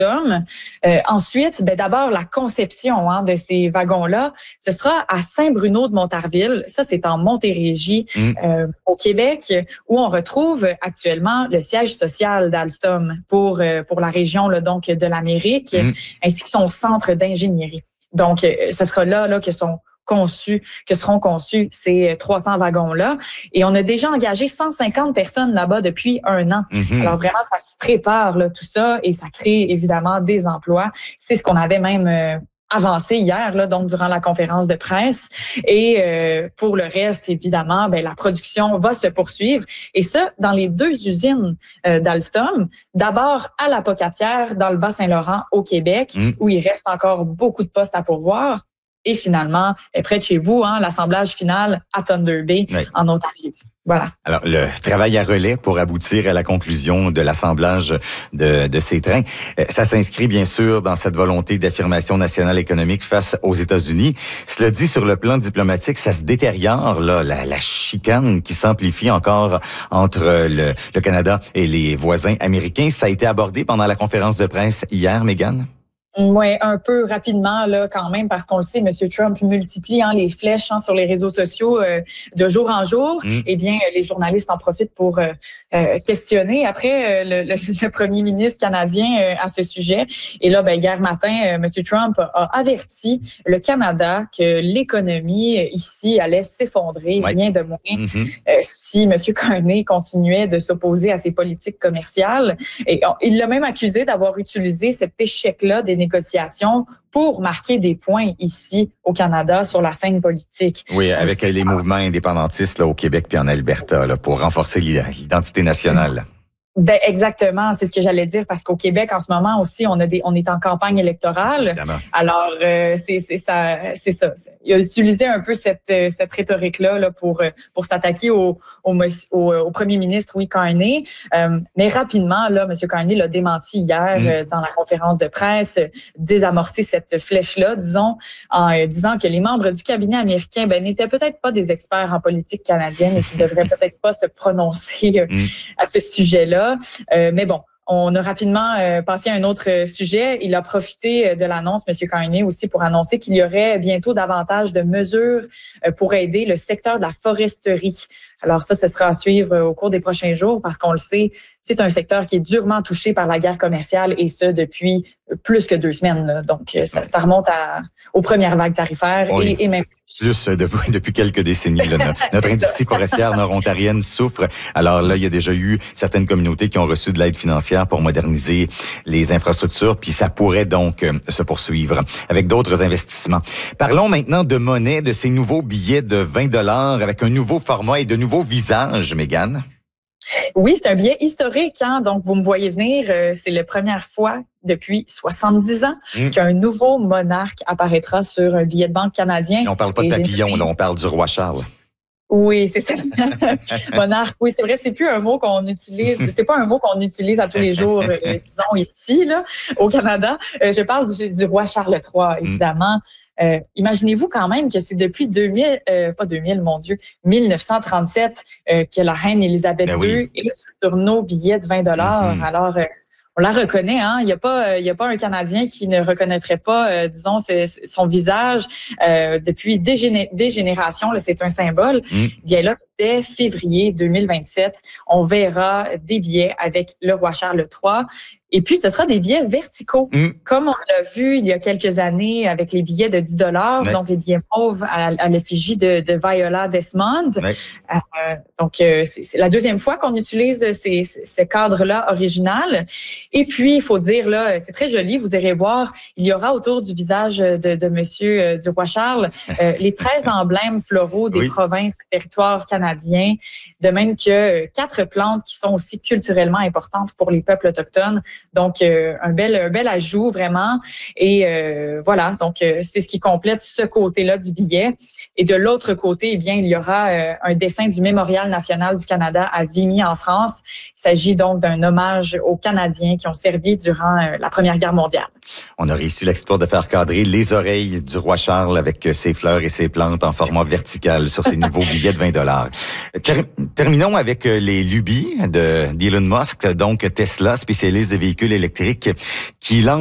Ensuite, d'abord, la conception de ces wagons-là, ce sera à Saint-Bruno-de-Montarville. Ça, c'est en Montérégie, au Québec, où on retrouve actuellement le siège social d'Alstom pour la région là, donc de l'Amérique, ainsi que son centre d'ingénierie. Donc, ce sera là que seront conçus ces 300 wagons-là. Et on a déjà engagé 150 personnes là-bas depuis 1 an. Alors vraiment, ça se prépare là, tout ça et ça crée évidemment des emplois. C'est ce qu'on avait même avancé hier, là, donc durant la conférence de presse. Et pour le reste, évidemment, la production va se poursuivre. Et ça, dans les 2 usines d'Alstom. D'abord à la Pocatière, dans le Bas-Saint-Laurent, au Québec, où il reste encore beaucoup de postes à pourvoir. Et finalement, près de chez vous, l'assemblage final à Thunder Bay, en Ontario. Voilà. Alors, le travail à relais pour aboutir à la conclusion de l'assemblage de ces trains, ça s'inscrit bien sûr dans cette volonté d'affirmation nationale économique face aux États-Unis. Cela dit, sur le plan diplomatique, ça se détériore, là, la chicane qui s'amplifie encore entre le Canada et les voisins américains. Ça a été abordé pendant la conférence de presse hier, Mégane? Oui, un peu rapidement là quand même, parce qu'on le sait, M. Trump multiplie les flèches sur les réseaux sociaux de jour en jour. Eh bien, les journalistes en profitent pour questionner après le premier ministre canadien à ce sujet. Et là, hier matin, M. Trump a averti le Canada que l'économie ici allait s'effondrer, rien de moins, si M. Carney continuait de s'opposer à ses politiques commerciales. Et il l'a même accusé d'avoir utilisé cet échec-là des négociations pour marquer des points ici au Canada sur la scène politique. Oui, avec les mouvements indépendantistes là, au Québec puis en Alberta là, pour renforcer l'identité nationale. Exactement, c'est ce que j'allais dire, parce qu'au Québec en ce moment aussi on est en campagne électorale. Évidemment. Alors c'est ça. Il a utilisé un peu cette rhétorique là pour s'attaquer au premier ministre Carney. Mais rapidement là, M. Carney l'a démenti hier dans la conférence de presse, désamorcer cette flèche là, disons, en disant que les membres du cabinet américain n'étaient peut-être pas des experts en politique canadienne et qui devraient peut-être pas se prononcer à ce sujet-là. Mais bon, on a rapidement passé à un autre sujet. Il a profité de l'annonce, M. Carney aussi, pour annoncer qu'il y aurait bientôt davantage de mesures pour aider le secteur de la foresterie. Alors ça, ce sera à suivre au cours des prochains jours parce qu'on le sait, c'est un secteur qui est durement touché par la guerre commerciale et ce, depuis plus que 2 semaines. Là. Donc, ça remonte aux premières vagues tarifaires et même plus depuis quelques décennies. Là, notre industrie forestière nord-ontarienne souffre. Alors là, il y a déjà eu certaines communautés qui ont reçu de l'aide financière pour moderniser les infrastructures, puis ça pourrait donc se poursuivre avec d'autres investissements. Parlons maintenant de monnaie, de ces nouveaux billets de 20 $ avec un nouveau format et de nouveaux visages, Mégane. Oui, c'est un billet historique. Donc, vous me voyez venir, c'est la première fois depuis 70 ans qu'un nouveau monarque apparaîtra sur un billet de banque canadien. Et on parle pas de papillon, là, on parle du roi Charles. Oui, c'est ça. Monarque, oui, c'est vrai, c'est plus un mot qu'on utilise, c'est pas un mot qu'on utilise à tous les jours, disons ici, là, au Canada. Je parle du roi Charles III, évidemment. Imaginez-vous quand même que c'est depuis 1937 que la reine Élisabeth II est sur nos billets de 20 $. Alors, on la reconnaît, Il y a pas un Canadien qui ne reconnaîtrait pas, disons, son visage depuis des générations. Là, c'est un symbole. Bien là, dès février 2027, on verra des billets avec le roi Charles III. Et puis, ce sera des billets verticaux, comme on l'a vu il y a quelques années avec les billets de 10 $, donc les billets mauves à l'effigie de Viola Desmond. Donc, c'est la deuxième fois qu'on utilise ce cadre-là original. Et puis, il faut dire, là, c'est très joli, vous irez voir, il y aura autour du visage de monsieur du roi Charles les 13 emblèmes floraux des provinces et territoires canadiens, de même que 4 plantes qui sont aussi culturellement importantes pour les peuples autochtones. Donc, un bel ajout, vraiment. Et voilà, donc c'est ce qui complète ce côté-là du billet. Et de l'autre côté, eh bien, il y aura un dessin du Mémorial national du Canada à Vimy, en France. Il s'agit donc d'un hommage aux Canadiens qui ont servi durant la Première Guerre mondiale. On a réussi l'exploit de faire cadrer les oreilles du roi Charles avec ses fleurs et ses plantes en format vertical sur ces nouveaux billets de 20 $. Terminons avec les lubies d'Elon Musk, donc Tesla, spécialiste des véhicules électriques, qui lance